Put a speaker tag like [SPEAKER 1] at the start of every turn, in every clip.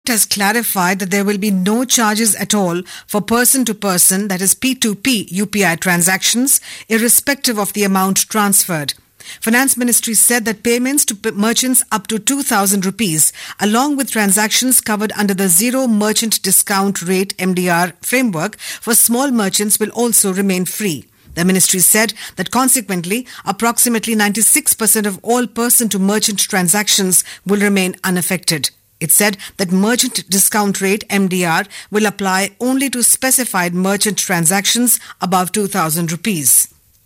[SPEAKER 1] has clarified that there will be no charges at all for person-to-person, that is P2P UPI transactions, irrespective of the amount transferred. Finance Ministry said that payments to merchants up to 2,000 rupees, along with transactions covered under the Zero Merchant Discount Rate MDR framework for small merchants will also remain free. The ministry said that consequently, approximately 96% of all person-to-merchant transactions will remain unaffected. It said that merchant discount rate MDR will apply only to specified merchant transactions above 2,000 rupees.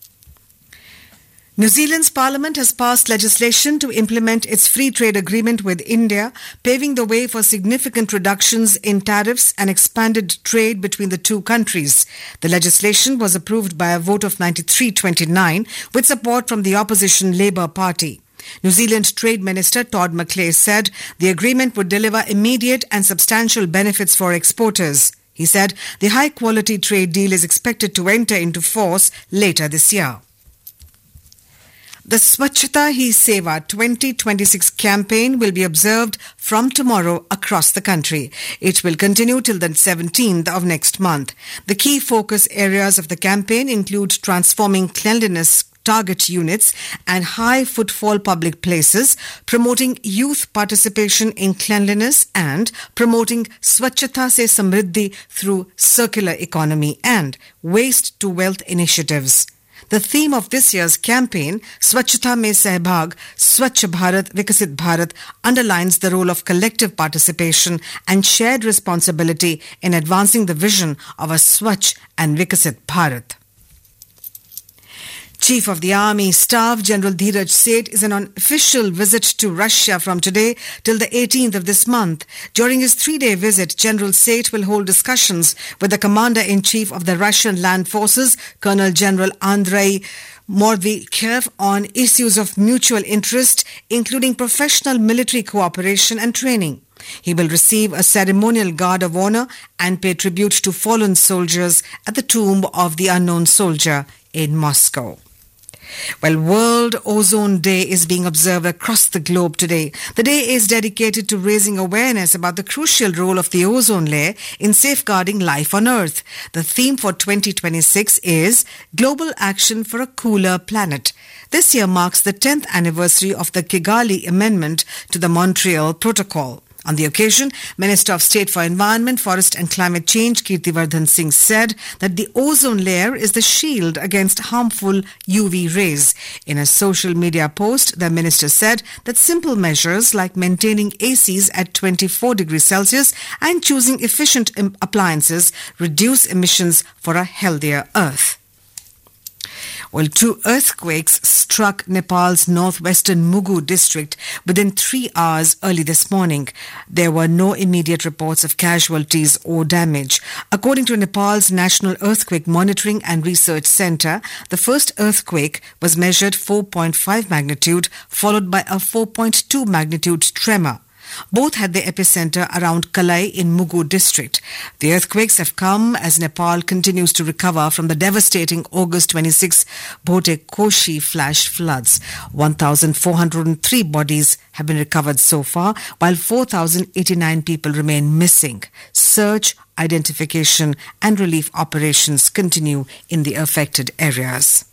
[SPEAKER 1] New Zealand's parliament has passed legislation to implement its free trade agreement with India, paving the way for significant reductions in tariffs and expanded trade between the two countries. The legislation was approved by a vote of 93-29 with support from the opposition Labour Party. New Zealand Trade Minister Todd McClay said the agreement would deliver immediate and substantial benefits for exporters. He said the high-quality trade deal is expected to enter into force later this year. The Swachhata Hi Seva 2026 campaign will be observed from tomorrow across the country. It will continue till the 17th of next month. The key focus areas of the campaign include transforming cleanliness target units and high footfall public places, promoting youth participation in cleanliness and promoting Swachhata Se Samriddhi through circular economy and waste to wealth initiatives. The theme of this year's campaign, Swachhata Mein Sahbhag, Swachh Bharat, Vikasit Bharat, underlines the role of collective participation and shared responsibility in advancing the vision of a Swachh and Vikasit Bharat. Chief of the Army Staff General Dheeraj Seth is on an official visit to Russia from today till the 18th of this month. During his 3-day visit, General Seth will hold discussions with the Commander-in-Chief of the Russian Land Forces, Colonel General Andrei Mordvikev, on issues of mutual interest, including professional military cooperation and training. He will receive a ceremonial guard of honor and pay tribute to fallen soldiers at the tomb of the unknown soldier in Moscow. Well, World Ozone Day is being observed across the globe today. The day is dedicated to raising awareness about the crucial role of the ozone layer in safeguarding life on Earth. The theme for 2026 is Global Action for a Cooler Planet. This year marks the 10th anniversary of the Kigali Amendment to the Montreal Protocol. On the occasion, Minister of State for Environment, Forest and Climate Change, Kirtivardhan Singh, said that the ozone layer is the shield against harmful UV rays. In a social media post, the minister said that simple measures like maintaining ACs at 24 degrees Celsius and choosing efficient appliances reduce emissions for a healthier Earth. Well, 2 earthquakes struck Nepal's northwestern Mugu district within 3 hours early this morning. There were no immediate reports of casualties or damage. According to Nepal's National Earthquake Monitoring and Research Center, the first earthquake was measured 4.5 magnitude, followed by a 4.2 magnitude tremor. Both had their epicenter around Kalai in Mugu district. The earthquakes have come as Nepal continues to recover from the devastating August 26 Bhote-Koshi flash floods. 1,403 bodies have been recovered so far, while 4,089 people remain missing. Search, identification and relief operations continue in the affected areas.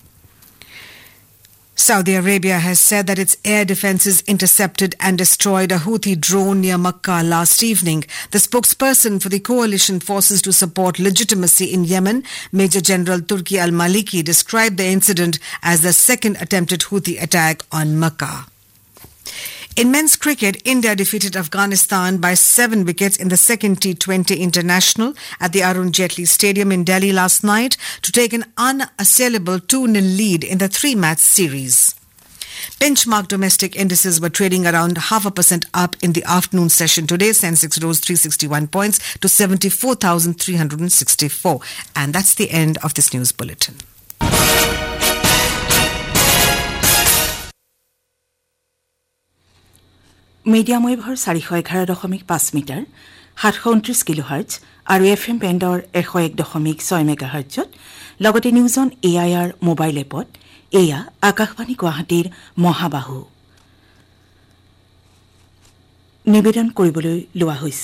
[SPEAKER 1] Saudi Arabia has said that its air defenses intercepted and destroyed a Houthi drone near Makkah last evening. The spokesperson for the coalition forces to support legitimacy in Yemen, Major General Turki al-Maliki, described the incident as the second attempted Houthi attack on Makkah. In men's cricket, India defeated Afghanistan by 7 wickets in the second T20 International at the Arun Jaitley Stadium in Delhi last night to take an unassailable 2-0 lead in the 3-match series. Benchmark domestic indices were trading around 0.5% up in the afternoon session today. Sensex rose 361 points to 74,364. And that's the end of this news bulletin.
[SPEAKER 2] Medium ৱেভৰ 411.5 metre 729 কিলোহাৰ্টজ আৰু FM বেণ্ডৰ 101.6 মেগাহাৰ্টজত লগতে news on AIR mobile এপত এয়া আকাশবাণী গুৱাহাটীৰ মহাবাহু নিবেদন কৰিবলৈ লোৱা হৈছে।